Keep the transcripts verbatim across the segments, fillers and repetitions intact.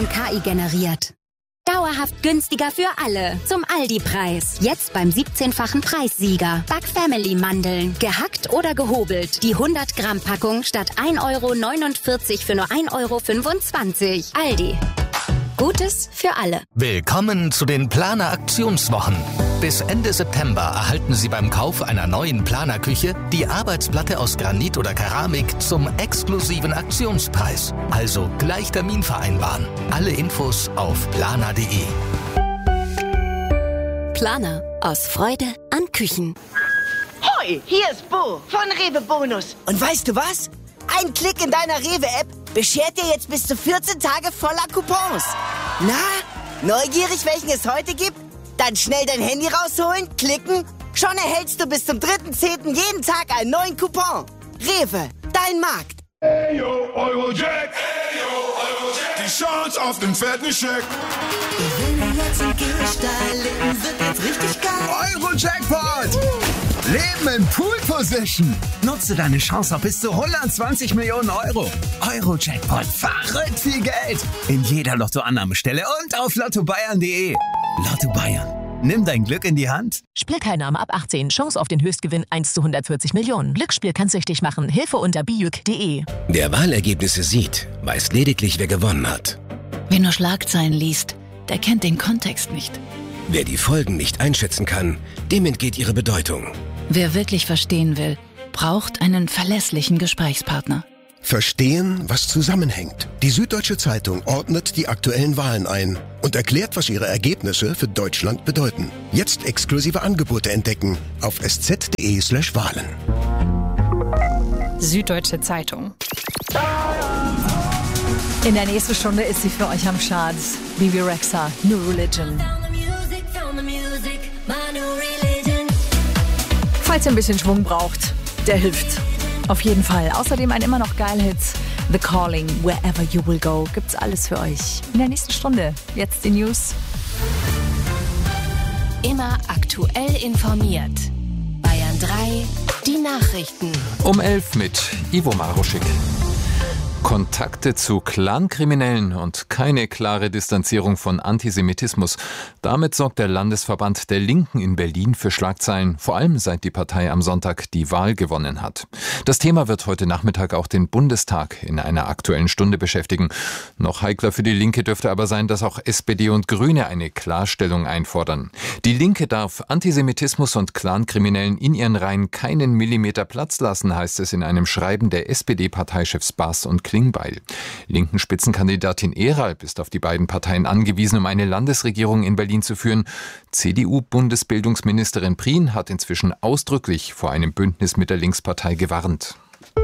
und K I generiert. Dauerhaft günstiger für alle. Zum Aldi-Preis. Jetzt beim siebzehnfachen Preissieger. Back Family Mandeln. Gehackt oder gehobelt. Die hundert Gramm Packung statt ein Euro neunundvierzig für nur ein Euro fünfundzwanzig. Aldi. Gutes für alle. Willkommen zu den Planer Aktionswochen. Bis Ende September erhalten Sie beim Kauf einer neuen Planerküche die Arbeitsplatte aus Granit oder Keramik zum exklusiven Aktionspreis. Also gleich Termin vereinbaren. Alle Infos auf planer punkt de. Planer. Aus Freude an Küchen. Hoi, hier ist Bo von Rewe Bonus. Und weißt du was? Ein Klick in deiner Rewe-App beschert dir jetzt bis zu vierzehn Tage voller Coupons. Na, neugierig, welchen es heute gibt? Dann schnell dein Handy rausholen, klicken. Schon erhältst du bis zum dritten zehnten jeden Tag einen neuen Coupon. Rewe, dein Markt. Hey yo, Eurojack. Hey yo, Eurojack. Die Chance auf den fetten Scheck. Gewinne jetzt im Gehstein, Leben wird jetzt richtig geil. Eurojackpot! Leben in Pool Position. Nutze deine Chance auf bis zu hundertzwanzig Millionen Euro. Eurojackpot, verrückt viel Geld. In jeder Lottoannahmestelle und auf lotto bayern punkt de. Lotto Bayern. Nimm dein Glück in die Hand. Spielteilnahme ab achtzehn. Chance auf den Höchstgewinn eins zu hundertvierzig Millionen. Glücksspiel kann süchtig machen. Hilfe unter bijuk punkt de. Wer Wahlergebnisse sieht, weiß lediglich, wer gewonnen hat. Wer nur Schlagzeilen liest, der kennt den Kontext nicht. Wer die Folgen nicht einschätzen kann, dem entgeht ihre Bedeutung. Wer wirklich verstehen will, braucht einen verlässlichen Gesprächspartner. Verstehen, was zusammenhängt. Die Süddeutsche Zeitung ordnet die aktuellen Wahlen ein und erklärt, was ihre Ergebnisse für Deutschland bedeuten. Jetzt exklusive Angebote entdecken auf sz.de slash Wahlen. Süddeutsche Zeitung. In der nächsten Stunde ist sie für euch am Start. Bebe Rexha, New Religion. Falls ihr ein bisschen Schwung braucht, der hilft. Auf jeden Fall. Außerdem ein immer noch geil Hit. The Calling, Wherever You Will Go. Gibt's alles für euch. In der nächsten Stunde. Jetzt die News. Immer aktuell informiert. Bayern drei, die Nachrichten. Um elf mit Ivo Maruschik. Kontakte zu Clankriminellen und keine klare Distanzierung von Antisemitismus. Damit sorgt der Landesverband der Linken in Berlin für Schlagzeilen, vor allem seit die Partei am Sonntag die Wahl gewonnen hat. Das Thema wird heute Nachmittag auch den Bundestag in einer Aktuellen Stunde beschäftigen. Noch heikler für die Linke dürfte aber sein, dass auch S P D und Grüne eine Klarstellung einfordern. Die Linke darf Antisemitismus und Clankriminellen in ihren Reihen keinen Millimeter Platz lassen, heißt es in einem Schreiben der S P D-Parteichefs Baas und Klingbeil. Linken Spitzenkandidatin Eralb ist auf die beiden Parteien angewiesen, um eine Landesregierung in Berlin zu führen. C D U-Bundesbildungsministerin Prien hat inzwischen ausdrücklich vor einem Bündnis mit der Linkspartei gewarnt.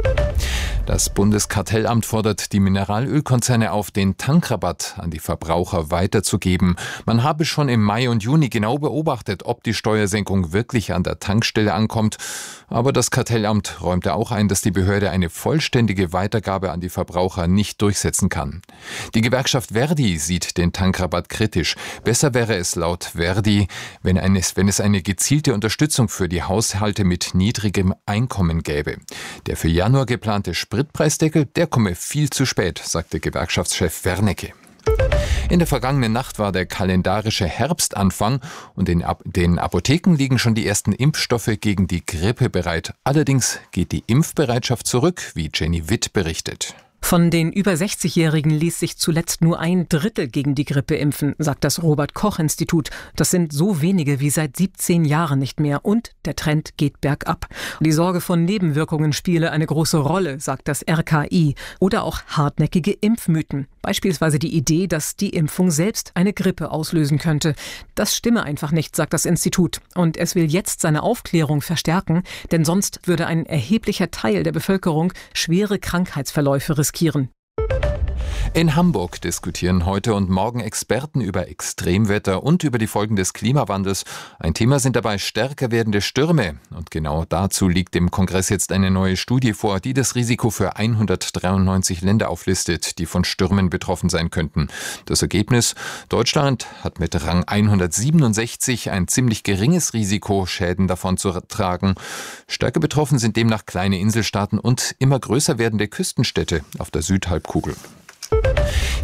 Das Bundeskartellamt fordert die Mineralölkonzerne auf, den Tankrabatt an die Verbraucher weiterzugeben. Man habe schon im Mai und Juni genau beobachtet, ob die Steuersenkung wirklich an der Tankstelle ankommt. Aber das Kartellamt räumte auch ein, dass die Behörde eine vollständige Weitergabe an die Verbraucher nicht durchsetzen kann. Die Gewerkschaft Verdi sieht den Tankrabatt kritisch. Besser wäre es laut Verdi, wenn, eines, wenn es eine gezielte Unterstützung für die Haushalte mit niedrigem Einkommen gäbe. Der für Januar geplante Spritpreisdeckel, der komme viel zu spät, sagte Gewerkschaftschef Wernecke. In der vergangenen Nacht war der kalendarische Herbstanfang und in den Apotheken liegen schon die ersten Impfstoffe gegen die Grippe bereit. Allerdings geht die Impfbereitschaft zurück, wie Jenny Witt berichtet. Von den über sechzigjährigen ließ sich zuletzt nur ein Drittel gegen die Grippe impfen, sagt das Robert-Koch-Institut. Das sind so wenige wie seit siebzehn Jahren nicht mehr und der Trend geht bergab. Die Sorge vor Nebenwirkungen spiele eine große Rolle, sagt das R K I. Oder auch hartnäckige Impfmythen. Beispielsweise die Idee, dass die Impfung selbst eine Grippe auslösen könnte. Das stimme einfach nicht, sagt das Institut. Und es will jetzt seine Aufklärung verstärken, denn sonst würde ein erheblicher Teil der Bevölkerung schwere Krankheitsverläufe riskieren. In Hamburg diskutieren heute und morgen Experten über Extremwetter und über die Folgen des Klimawandels. Ein Thema sind dabei stärker werdende Stürme. Und genau dazu liegt dem Kongress jetzt eine neue Studie vor, die das Risiko für hundertdreiundneunzig Länder auflistet, die von Stürmen betroffen sein könnten. Das Ergebnis: Deutschland hat mit Rang hundertsiebenundsechzig ein ziemlich geringes Risiko, Schäden davon zu tragen. Stärker betroffen sind demnach kleine Inselstaaten und immer größer werdende Küstenstädte auf der Südhalbkugel.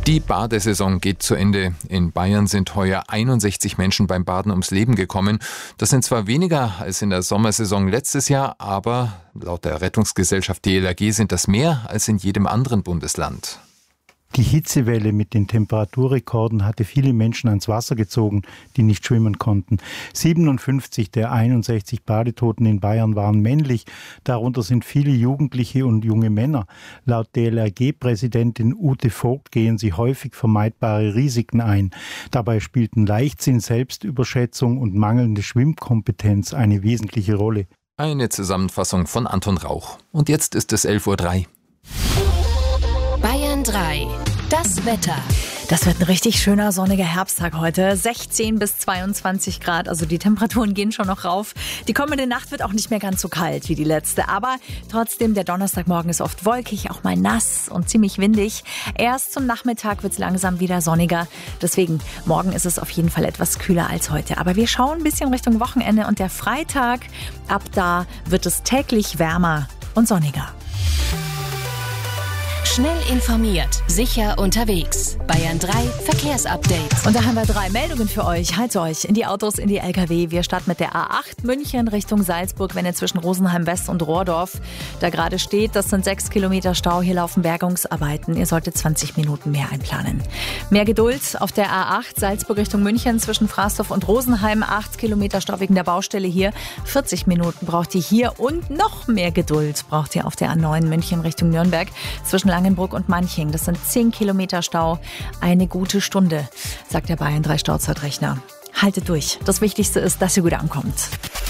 Die Badesaison geht zu Ende. In Bayern sind heuer einundsechzig Menschen beim Baden ums Leben gekommen. Das sind zwar weniger als in der Sommersaison letztes Jahr, aber laut der Rettungsgesellschaft D L R G sind das mehr als in jedem anderen Bundesland. Die Hitzewelle mit den Temperaturrekorden hatte viele Menschen ans Wasser gezogen, die nicht schwimmen konnten. siebenundfünfzig der einundsechzig Badetoten in Bayern waren männlich. Darunter sind viele Jugendliche und junge Männer. Laut D L R G-Präsidentin Ute Vogt gehen sie häufig vermeidbare Risiken ein. Dabei spielten Leichtsinn, Selbstüberschätzung und mangelnde Schwimmkompetenz eine wesentliche Rolle. Eine Zusammenfassung von Anton Rauch. Und jetzt ist es elf Uhr drei. Bayern drei. Das Wetter. Das wird ein richtig schöner sonniger Herbsttag heute. sechzehn bis zweiundzwanzig Grad, also die Temperaturen gehen schon noch rauf. Die kommende Nacht wird auch nicht mehr ganz so kalt wie die letzte. Aber trotzdem, der Donnerstagmorgen ist oft wolkig, auch mal nass und ziemlich windig. Erst zum Nachmittag wird es langsam wieder sonniger. Deswegen, morgen ist es auf jeden Fall etwas kühler als heute. Aber wir schauen ein bisschen Richtung Wochenende und der Freitag, ab da wird es täglich wärmer und sonniger. Schnell informiert, sicher unterwegs. Bayern drei Verkehrsupdate. Und da haben wir drei Meldungen für euch. Haltet euch in die Autos, in die L K W. Wir starten mit der A acht München Richtung Salzburg, wenn ihr zwischen Rosenheim West und Rohrdorf da gerade steht. Das sind sechs Kilometer Stau. Hier laufen Bergungsarbeiten. Ihr solltet zwanzig Minuten mehr einplanen. Mehr Geduld auf der A acht Salzburg Richtung München zwischen Fraßdorf und Rosenheim. acht Kilometer Stau wegen der Baustelle hier. vierzig Minuten braucht ihr hier und noch mehr Geduld braucht ihr auf der A neun München Richtung Nürnberg zwischen Langenbruck und Manching. Das sind zehn Kilometer Stau. Eine gute Stunde, sagt der Bayern drei Stauzeitrechner. Haltet durch. Das Wichtigste ist, dass ihr gut ankommt.